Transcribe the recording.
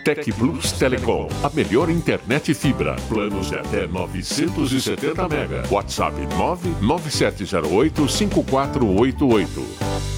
Tec Plus Telecom, a melhor internet fibra. Planos de até 970 mega. WhatsApp 99708-5488.